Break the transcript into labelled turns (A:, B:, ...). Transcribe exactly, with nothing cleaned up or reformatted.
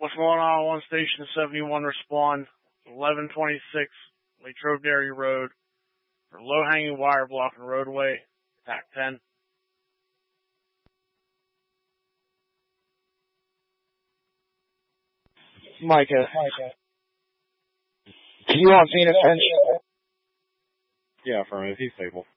A: What's going on? One station seventy-one respond. eleven twenty-six Latrobe Dairy Road for low-hanging wire blocking roadway. Attack ten.
B: Micah. Micah. You want Phoenix?
C: Yeah, affirmative. He's stable.